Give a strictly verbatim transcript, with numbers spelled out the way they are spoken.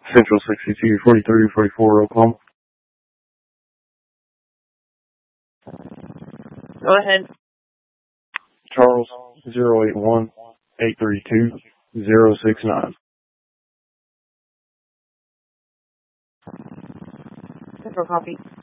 Central sixty-two, forty-three, forty-four, Oklahoma. Go ahead. Charles, zero eight one, eight three two, zero six nine. Central copy.